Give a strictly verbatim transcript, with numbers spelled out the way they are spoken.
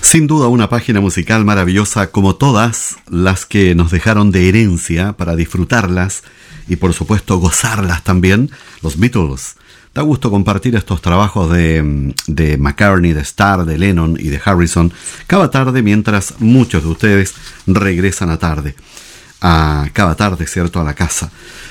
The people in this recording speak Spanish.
Sin duda una página musical maravillosa como todas las que nos dejaron de herencia para disfrutarlas y por supuesto gozarlas también, los Beatles. Da gusto compartir estos trabajos de, de McCartney, de Starr, de Lennon y de Harrison cada tarde mientras muchos de ustedes regresan a tarde. A cada tarde, ¿cierto?, a la casa.